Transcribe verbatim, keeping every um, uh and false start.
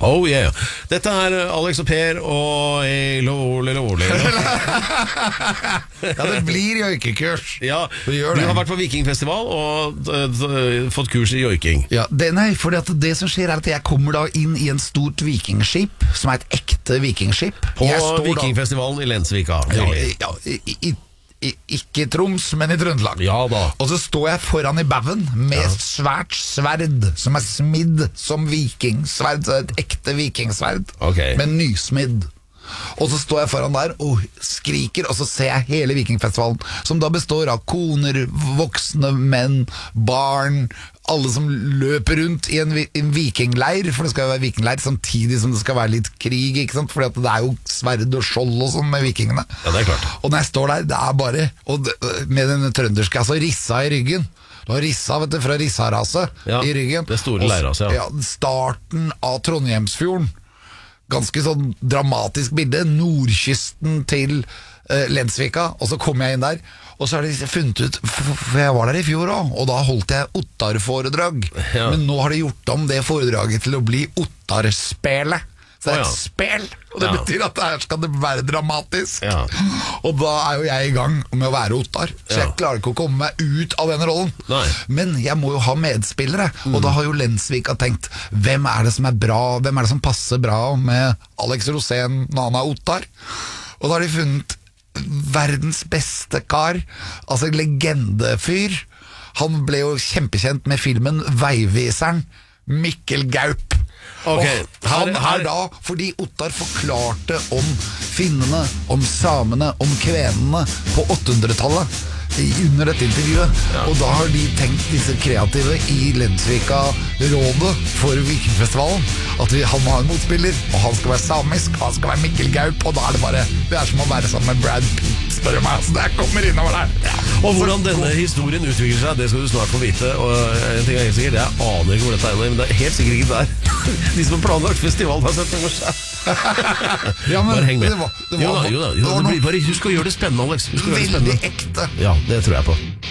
Oh yeah. Dette er Alex og Per og Lole Lole. Ja, det blir joikekurs. Ja, du, du har vært på vikingfestival og d- d- fått kurs i joiking. Ja, det, nei, for det som skjer er at jeg kommer da inn i en stort vikingskip, som er et ekte vikingskip. På Jeg står da- vikingfestivalen i Lensvika. Ja, nylig. ja, i, i, i, ikke i Troms, men i Trøndelag. Ja da. Og så står jeg foran i baugen med et svært sverd som er smidd som vikingsverd, så et ekte vikingsverd, Ok. men nysmidd. Og så står jeg foran der og skriker, og så ser jeg hele vikingfestivalen, som da består av koner, voksne menn, barn, alle som løper rundt i en, vi- en vikingleir, for det skal jo være vikingleir samtidig som det skal være litt krig, ikke sant? Fordi at det er jo sverd og skjold og sånn med vikingene. Ja, det er klart. Og når jeg står der, det er bare og det, med den trønderske, altså rissa i ryggen. Du har rissa, vet du, fra rissarase Ja, i ryggen. det er store Og s- leirrase, ja. ja. Starten av Trondheimsfjorden. Ganske sånn dramatisk bilde. Nordkysten til eh, Lensvika, og så kom jeg inn der. Og så har de funnet ut, for for jeg var der i fjor også, og da holdt jeg Ottar-foredrag. Ja. Men nå har de gjort om det foredraget til å bli Ottar-spelet. Så det er Å, ja. et spel, og det Ja. betyr at her skal det være dramatisk. Ja. Og da er jo jeg i gang med å være Ottar, så Ja. jeg klarer ikke å komme meg ut av den rollen. Nei. Men jeg må jo ha medspillere, og Mm. da har jo Lensvika tenkt, hvem er det som er bra, hvem er det som passer bra med Alex Rosén når han er Ottar? Og da har de funnet verdens beste kar, altså legendefyr. Han ble jo kjempekjent med filmen Veiviseren, Mikkel Gaup. Ok, Og her- han her- er da, fordi Ottar forklarte om finnene, om samene, om kvenene på åttehundretallet i- under dette intervjuet. Og da har de tenkt, disse kreative i Lensvika rådet for Vikingfestivalen, at vi, han må ha en motspiller, og han skal være samisk, og han skal være Mikkel Gaup, og da er det bare, det er som å være sammen med Brad Pitt, spør du meg, altså det kommer innover der. Og hvordan denne historien utvikler seg, det skal du snart få vite. Og en ting er helt sikkert, jeg aner ikke hvor dette ender, men det er helt sikkert ikke der. De som har planlagt festival har sett noe seg. Ja, men Bare heng med. det var- det jo var da, noe- jo da, jo det da var det blir noe bare, husk å gjøre det spennende, Alex. Husk å gjøre det Veldig spennende. ekte. Ja, det tror jeg på.